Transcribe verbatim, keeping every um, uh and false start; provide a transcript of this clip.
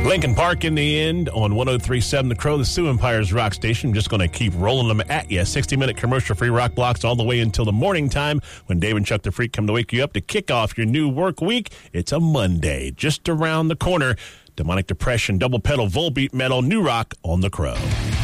Lincoln Park in the end on one oh three point seven The Crow, the Sioux Empire's rock station. I'm just going to keep rolling them at you. sixty-minute commercial-free rock blocks all the way until the morning time when Dave and Chuck the Freak come to wake you up to kick off your new work week. It's a Monday, just around the corner. Demonic Depression, double pedal, Volbeat metal, new rock on The Crow.